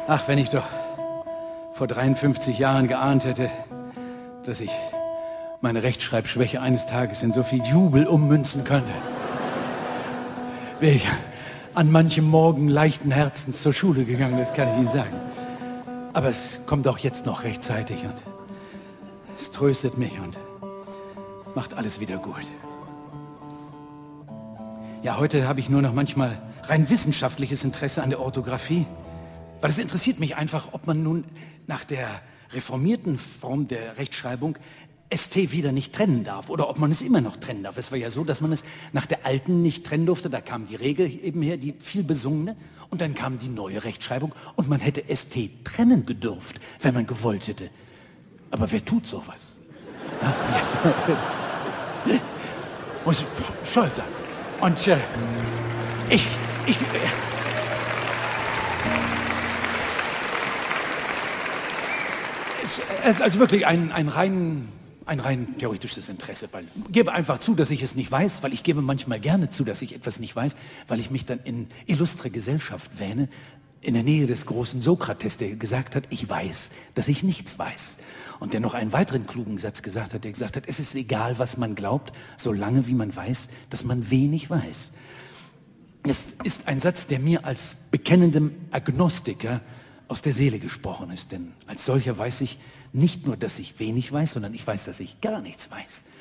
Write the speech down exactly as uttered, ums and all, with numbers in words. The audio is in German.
Ach, wenn ich doch vor dreiundfünfzig Jahren geahnt hätte, dass ich meine Rechtschreibschwäche eines Tages in so viel Jubel ummünzen könnte, wäre ich an manchem Morgen leichten Herzens zur Schule gegangen, das kann ich Ihnen sagen. Aber es kommt auch jetzt noch rechtzeitig und es tröstet mich und macht alles wieder gut. Ja, heute habe ich nur noch manchmal rein wissenschaftliches Interesse an der Orthographie, weil es interessiert mich einfach, ob man nun nach der reformierten Form der Rechtschreibung S T wieder nicht trennen darf oder ob man es immer noch trennen darf. Es war ja so, dass man es nach der alten nicht trennen durfte. Da kam die Regel eben her, die viel besungene. Und dann kam die neue Rechtschreibung und man hätte S T trennen gedurft, wenn man gewollt hätte. Aber wer tut sowas? Ja, jetzt. Muss Scholter. Und äh, ich, ich, äh, es ist also wirklich ein, ein rein... Ein rein theoretisches Interesse, weil ich gebe einfach zu, dass ich es nicht weiß, weil ich gebe manchmal gerne zu, dass ich etwas nicht weiß, weil ich mich dann in illustre Gesellschaft wähne, in der Nähe des großen Sokrates, der gesagt hat, ich weiß, dass ich nichts weiß. Und der noch einen weiteren klugen Satz gesagt hat, der gesagt hat, es ist egal, was man glaubt, solange wie man weiß, dass man wenig weiß. Es ist ein Satz, der mir als bekennendem Agnostiker aus der Seele gesprochen ist, denn als solcher weiß ich, nicht nur, dass ich wenig weiß, sondern ich weiß, dass ich gar nichts weiß.